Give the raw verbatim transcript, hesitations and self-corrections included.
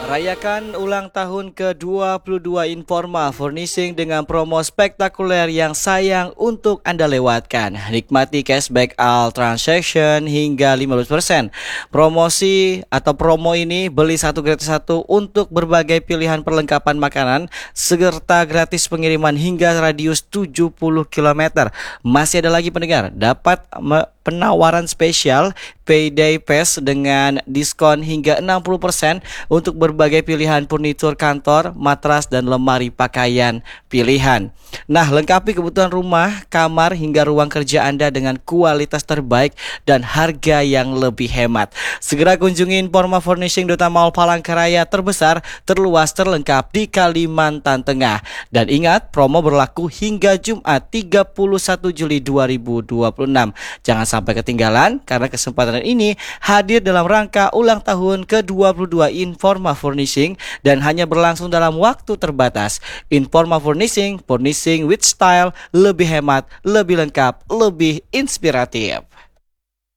Rayakan ulang tahun ke dua puluh dua Informa Furnishing dengan promo spektakuler yang sayang untuk Anda lewatkan. Nikmati cashback all transaction hingga lima belas persen. Promosi atau promo ini beli satu gratis satu untuk berbagai pilihan perlengkapan makanan serta gratis pengiriman hingga radius tujuh puluh kilometer. Masih ada lagi pendengar, dapat penawaran spesial Payday Pass dengan diskon hingga enam puluh persen untuk berbagai pilihan furnitur kantor, matras, dan lemari pakaian pilihan. Nah, lengkapi kebutuhan rumah, kamar, hingga ruang kerja Anda dengan kualitas terbaik dan harga yang lebih hemat. Segera kunjungi Informa Furnishing Duta Mall Palangkaraya terbesar, terluas, terlengkap di Kalimantan Tengah. Dan ingat, promo berlaku hingga Jumat tiga puluh satu Juli dua ribu dua puluh enam. Jangan sampai ketinggalan karena kesempatan ini hadir dalam rangka ulang tahun ke dua puluh dua Informa Furnishing dan hanya berlangsung dalam waktu terbatas. Informa Furnishing, Furnishing with Style, lebih hemat, lebih lengkap, lebih inspiratif.